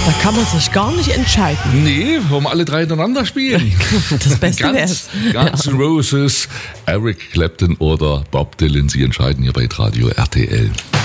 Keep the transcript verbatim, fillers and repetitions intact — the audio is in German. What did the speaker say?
Da kann man sich gar nicht entscheiden. Nee, wollen wir alle drei hintereinander spielen? Das Beste Guns, wär's. Guns N' Roses, Eric Clapton oder Bob Dylan. Sie entscheiden hier bei Radio R T L.